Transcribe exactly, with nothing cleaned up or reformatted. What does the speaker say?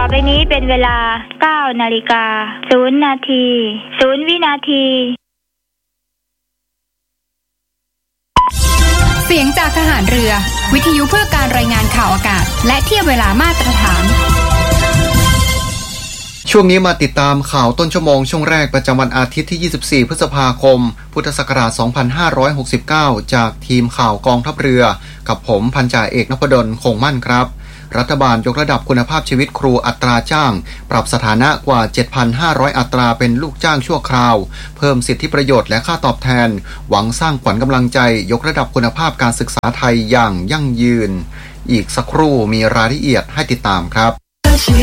อไปนี้เป็นเวลา เก้านาฬิกาศูนย์นาทีศูนย์วินาทีเสียงจากทหารเรือวิทยุเพื่อการรายงานข่าวอากาศและเทียบเวลามาตรฐานช่วงนี้มาติดตามข่าวต้นชั่วโมงช่วงแรกประจำวันอาทิตย์ที่ยี่สิบสี่พฤษภาคมพุทธศักราชสองพันห้าร้อยหกสิบเก้าจากทีมข่าวกองทัพเรือกับผมพันจ่าเอกนพดลคงมั่นครับรัฐบาลยกระดับคุณภาพชีวิตครูอัตราจ้างปรับสถานะกว่า เจ็ดพันห้าร้อย อัตราเป็นลูกจ้างชั่วคราวเพิ่มสิทธิประโยชน์และค่าตอบแทนหวังสร้างขวัญกำลังใจยกระดับคุณภาพการศึกษาไทยอย่างยั่งยืนอีกสักครู่มีรายละเอียดให้ติดตามครับ